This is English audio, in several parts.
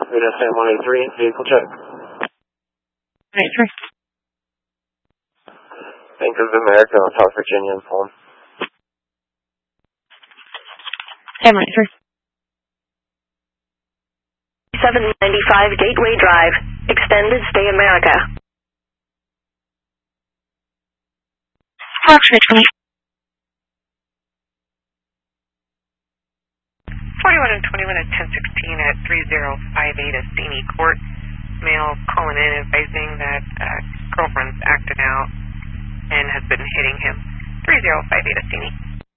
Radar Sam 183, vehicle check. 183. Bank of America on South Virginia informed. Sam 183. 795 Gateway Drive, extended stay America. Approximately 41 and 21 at 1016 at 3058 Estini Court. Male calling in advising that girlfriend's acted out and has been hitting him. 3058 Estini.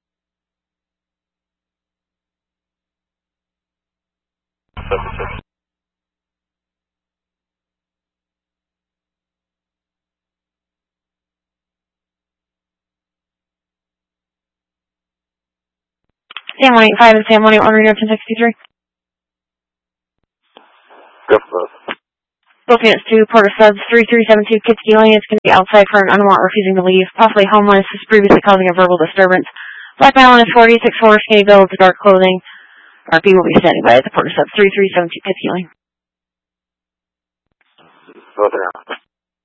Sam 185 and Sam 181 Radar 1063. Go for both. Both units to Porter Subs 3372 Kitski Lane. It's going to be outside for an unwanted refusing to leave, possibly homeless, is previously causing a verbal disturbance. Black male on his 46-4, skinny build, dark clothing. RP will be standing by at the Porter Subs 3372 Kitski Lane. Both are out.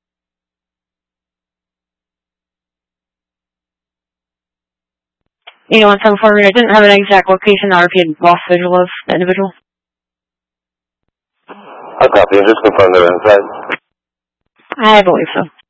You know, on 740, I didn't have an exact location. The RP had lost visual of the individual. I'll copy. Just confirm they're inside. I believe so.